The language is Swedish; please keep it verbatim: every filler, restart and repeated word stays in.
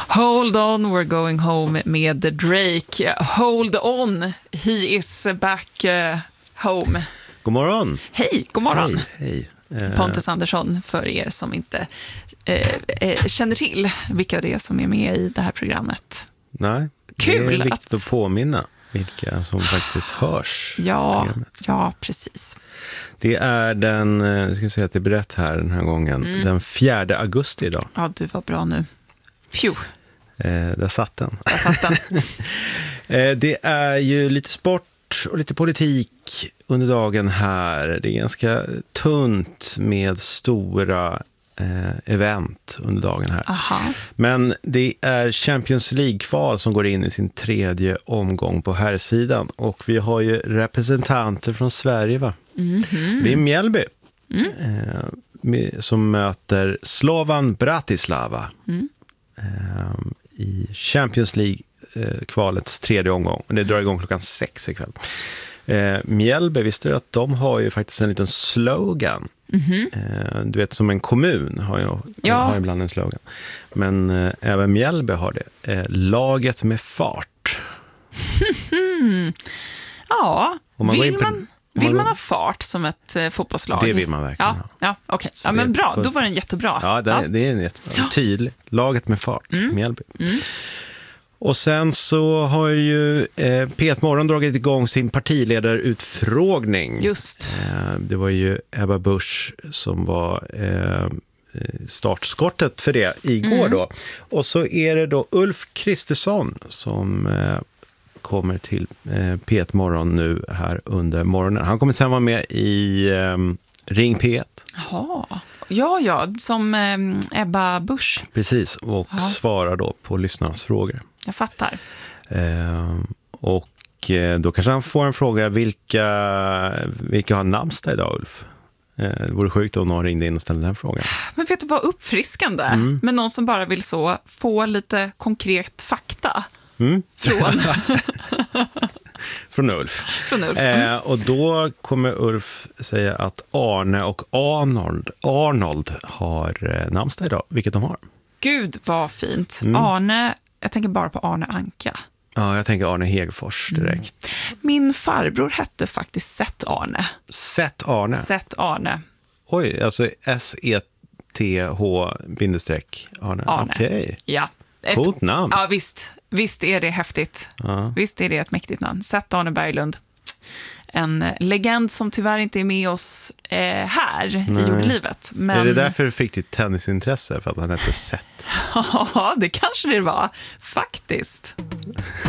Hold on, we're going home med Drake. Hold on, he is back uh, home. God morgon. Hej, god morgon. Hej, hej. Uh... Pontus Andersson, för er som inte eh, eh, känner till vilka det är som är med i det här programmet. Nej, Kul det är viktigt att... att påminna vilka som faktiskt hörs. Ja, ja, precis. Det är den, jag ska säga att det är berätt här den här gången, mm. den fjärde augusti idag. Ja, du var bra nu. Phew. Eh, där satt den. Där satt den. eh, det är ju lite sport och lite politik under dagen här. Det är ganska tunt med stora eh, event under dagen här. Aha. Men det är Champions League-kval som går in i sin tredje omgång på här sidan. Och vi har ju representanter från Sverige, va? Mm-hmm. Det är Mjällby mm. eh, med, som möter Slovan Bratislava mm. eh, i Champions League-kvalets tredje omgång. Det drar igång klockan sex ikväll. Eh, Mjällby, visste du att de har ju faktiskt en liten slogan. Mm-hmm. Eh, du vet, som en kommun har ju ja. har ibland en slogan. Men eh, även Mjällby har det. Eh, laget med fart. Ja, man vill, på, man, vill man, man ha fart som ett eh, fotbollslag? Det vill man verkligen ja, ja, okay. ja, men bra, för... då var den jättebra. Ja, det, ja. det är en jättebra. Tydlig. Laget med fart, mm. Mjällby. Mm. Och sen så har ju eh, P ett Morgon dragit igång sin partiledarutfrågning. Just. Eh, det var ju Ebba Busch som var eh, startskottet för det igår mm. då. Och så är det då Ulf Kristersson som eh, kommer till eh, P ett Morgon nu här under morgonen. Han kommer sen vara med i eh, Ring P ett. Jaha. Ja, ja, som eh, Ebba Busch. Precis, och ja. svarar då på lyssnarnas frågor. Jag fattar. Eh, och eh, då kanske han får en fråga, vilka, vilka har namnsdag idag, Ulf? Eh, det vore sjukt om någon ringde in och ställde den frågan. Men vet du vad, uppfriskande? Mm. Men någon som bara vill så få lite konkret fakta mm. från... Från Ulf. Från Ulf. Mm. Eh, och då kommer Ulf säga att Arne och Arnold, Arnold har eh, namnsdag idag, vilket de har. Gud, vad fint. Mm. Arne, jag tänker bara på Arne Anka. Ja, jag tänker Arne Hegerfors direkt. Mm. Min farbror hette faktiskt Seth Arne. Seth Arne? Seth Arne. Oj, alltså S E T H bindestreck Arne. Arne. Okej. Okay. Ja. Ett, coolt namn. Ja, visst. Visst är det häftigt. Ja. Visst är det ett mäktigt namn. Seth Arne Berglund. En legend som tyvärr inte är med oss eh, här Nej. i jordelivet. Men... Är det därför du fick ditt tennisintresse? För att han hette Seth? Ja, det kanske det var. Faktiskt.